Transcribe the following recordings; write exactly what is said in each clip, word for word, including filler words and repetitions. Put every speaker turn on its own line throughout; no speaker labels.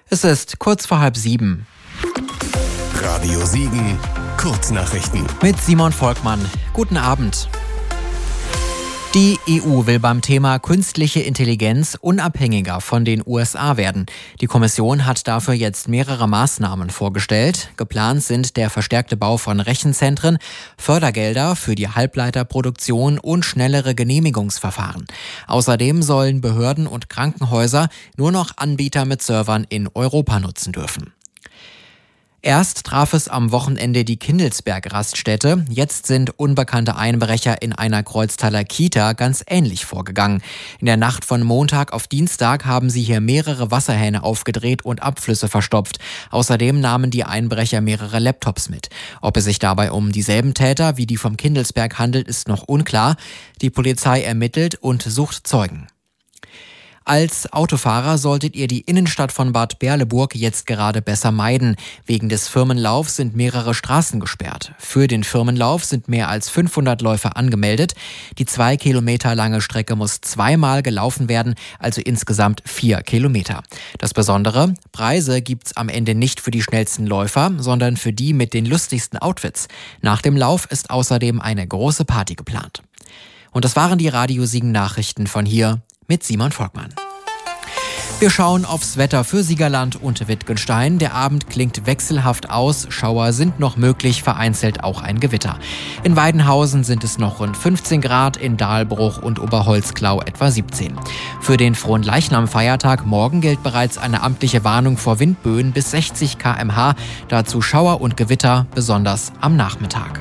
Es ist kurz vor halb sieben.
Radio Siegen, Kurznachrichten.
Mit Simon Volkmann. Guten Abend. Die E U will beim Thema künstliche Intelligenz unabhängiger von den U S A werden. Die Kommission hat dafür jetzt mehrere Maßnahmen vorgestellt. Geplant sind der verstärkte Bau von Rechenzentren, Fördergelder für die Halbleiterproduktion und schnellere Genehmigungsverfahren. Außerdem sollen Behörden und Krankenhäuser nur noch Anbieter mit Servern in Europa nutzen dürfen. Erst traf es am Wochenende die Kindelsberg-Raststätte. Jetzt sind unbekannte Einbrecher in einer Kreuztaler Kita ganz ähnlich vorgegangen. In der Nacht von Montag auf Dienstag haben sie hier mehrere Wasserhähne aufgedreht und Abflüsse verstopft. Außerdem nahmen die Einbrecher mehrere Laptops mit. Ob es sich dabei um dieselben Täter wie die vom Kindelsberg handelt, ist noch unklar. Die Polizei ermittelt und sucht Zeugen. Als Autofahrer solltet ihr die Innenstadt von Bad Berleburg jetzt gerade besser meiden. Wegen des Firmenlaufs sind mehrere Straßen gesperrt. Für den Firmenlauf sind mehr als fünfhundert Läufer angemeldet. Die zwei Kilometer lange Strecke muss zweimal gelaufen werden, also insgesamt vier Kilometer. Das Besondere: Preise gibt's am Ende nicht für die schnellsten Läufer, sondern für die mit den lustigsten Outfits. Nach dem Lauf ist außerdem eine große Party geplant. Und das waren die Radio Siegen Nachrichten von hier mit Simon Volkmann. Wir schauen aufs Wetter für Siegerland und Wittgenstein. Der Abend klingt wechselhaft aus. Schauer sind noch möglich, vereinzelt auch ein Gewitter. In Weidenhausen sind es noch rund fünfzehn Grad, in Dahlbruch und Oberholzklau etwa siebzehn. Für den Fronleichnam-Feiertag morgen gilt bereits eine amtliche Warnung vor Windböen bis sechzig Kilometer pro Stunde. Dazu Schauer und Gewitter, besonders am Nachmittag.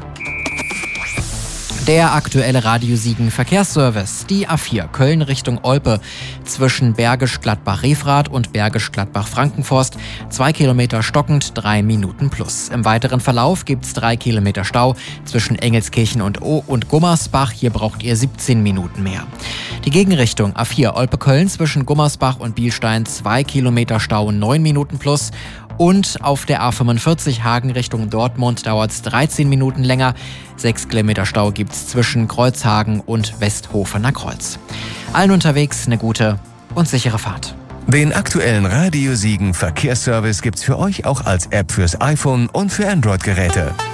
Der aktuelle Radio Siegen Verkehrsservice. Die A vier Köln Richtung Olpe zwischen Bergisch Gladbach-Refrath und Bergisch Gladbach-Frankenforst. Zwei Kilometer stockend, drei Minuten plus. Im weiteren Verlauf gibt's drei Kilometer Stau zwischen Engelskirchen und O und Gummersbach. Hier braucht ihr siebzehn Minuten mehr. Die Gegenrichtung A vier Olpe-Köln zwischen Gummersbach und Bielstein. Zwei Kilometer Stau, neun Minuten plus. Und auf der A fünfundvierzig Hagen Richtung Dortmund dauert es dreizehn Minuten länger. Sechs Kilometer Stau gibt's zwischen Kreuzhagen und Westhofener Kreuz. Allen unterwegs eine gute und sichere Fahrt.
Den aktuellen Radio Siegen Verkehrsservice gibt's für euch auch als App fürs iPhone und für Android-Geräte.